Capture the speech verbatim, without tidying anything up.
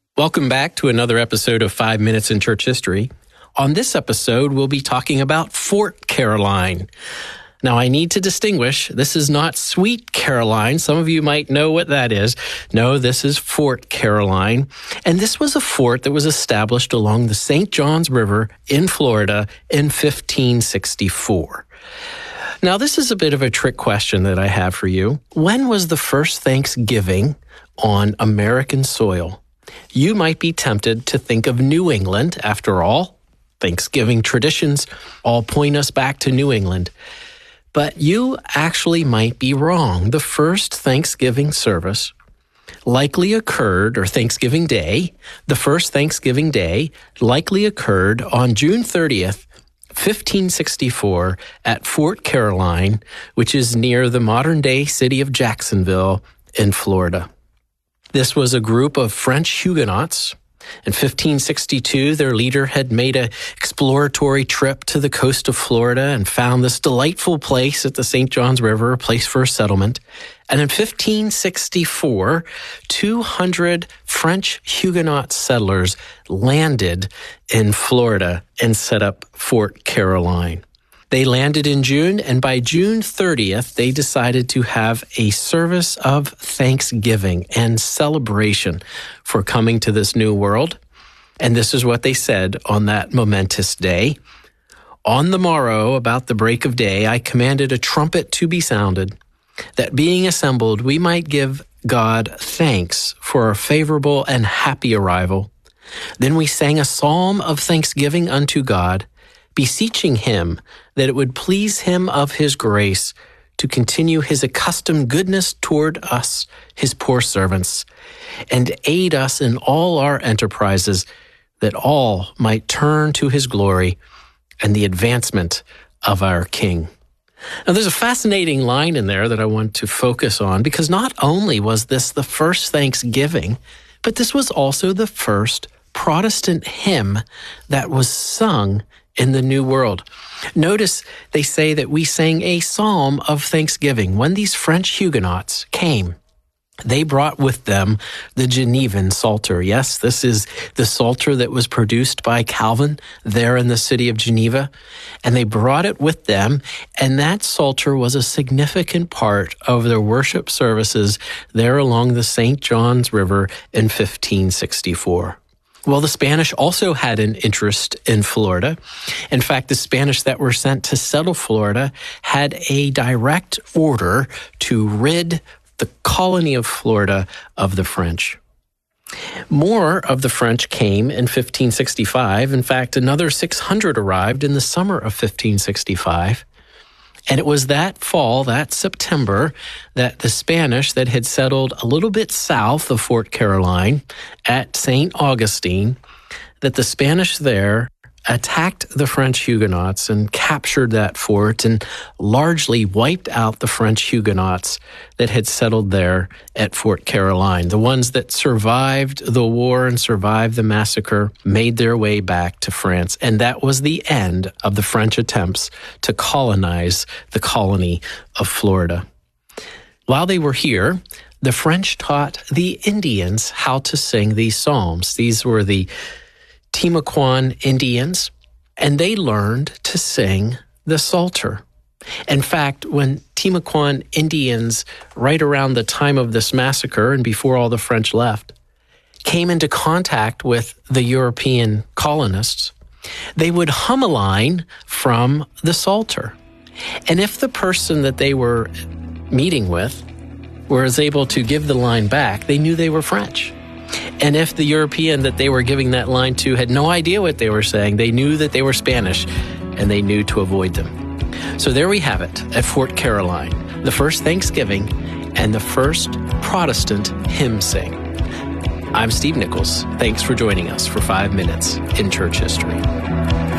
Welcome back to another episode of Five Minutes in Church History. On this episode, we'll be talking about Fort Caroline. Now, I need to distinguish, this is not Sweet Caroline. Some of you might know what that is. No, this is Fort Caroline. And this was a fort that was established along the Saint Johns River in Florida in fifteen sixty-four. Now, this is a bit of a trick question that I have for you. When was the first Thanksgiving on American soil? You might be tempted to think of New England. After all, Thanksgiving traditions all point us back to New England. But you actually might be wrong. The first Thanksgiving service likely occurred, or Thanksgiving Day, the first Thanksgiving Day likely occurred on June thirtieth, fifteen sixty-four at Fort Caroline, which is near the modern-day city of Jacksonville in Florida. This was a group of French Huguenots. In fifteen sixty-two, their leader had made an exploratory trip to the coast of Florida and found this delightful place at the Saint Johns River, a place for a settlement. And in fifteen sixty-four, two hundred French Huguenot settlers landed in Florida and set up Fort Caroline. They landed in June, and by June thirtieth, they decided to have a service of thanksgiving and celebration for coming to this new world. And this is what they said on that momentous day. On the morrow, about the break of day, I commanded a trumpet to be sounded, that being assembled, we might give God thanks for a favorable and happy arrival. Then we sang a psalm of thanksgiving unto God, beseeching him that it would please him of his grace to continue his accustomed goodness toward us, his poor servants, and aid us in all our enterprises, that all might turn to his glory and the advancement of our King. Now, there's a fascinating line in there that I want to focus on, because not only was this the first Thanksgiving, but this was also the first Protestant hymn that was sung in the New World. Notice they say that we sang a psalm of thanksgiving. When these French Huguenots came, they brought with them the Genevan Psalter. Yes, this is the Psalter that was produced by Calvin there in the city of Geneva. And they brought it with them, and that Psalter was a significant part of their worship services there along the Saint Johns River in fifteen sixty-four. Well, the Spanish also had an interest in Florida. In fact, the Spanish that were sent to settle Florida had a direct order to rid the colony of Florida of the French. More of the French came in fifteen sixty-five. In fact, another six hundred arrived in the summer of fifteen sixty-five. And it was that fall, that September, that the Spanish that had settled a little bit south of Fort Caroline at Saint Augustine, that the Spanish there attacked the French Huguenots and captured that fort and largely wiped out the French Huguenots that had settled there at Fort Caroline. The ones that survived the war and survived the massacre made their way back to France, and that was the end of the French attempts to colonize the colony of Florida. While they were here, the French taught the Indians how to sing these psalms. These were the Timucuan Indians, and they learned to sing the Psalter. In fact, when Timucuan Indians, right around the time of this massacre and before all the French left, came into contact with the European colonists, they would hum a line from the Psalter. And if the person that they were meeting with was able to give the line back, they knew they were French. And if the European that they were giving that line to had no idea what they were saying, they knew that they were Spanish, and they knew to avoid them. So there we have it at Fort Caroline, the first Thanksgiving and the first Protestant hymn sing. I'm Steve Nichols. Thanks for joining us for Five Minutes in Church History.